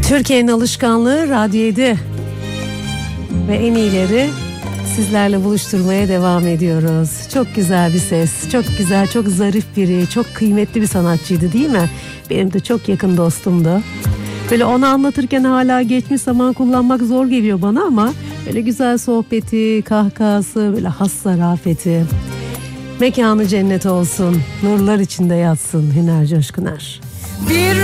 Türkiye'nin alışkanlığı Radyo 7 ve en iyileri sizlerle buluşturmaya devam ediyoruz. Çok güzel bir ses, çok güzel, çok zarif biri, çok kıymetli bir sanatçıydı değil mi? Benim de çok yakın dostumdu. Böyle onu anlatırken hala geçmiş zaman kullanmak zor geliyor bana ama böyle güzel sohbeti, kahkahası, böyle has zarafeti. Mekanı cennet olsun, nurlar içinde yatsın Hüner Coşkuner. Bir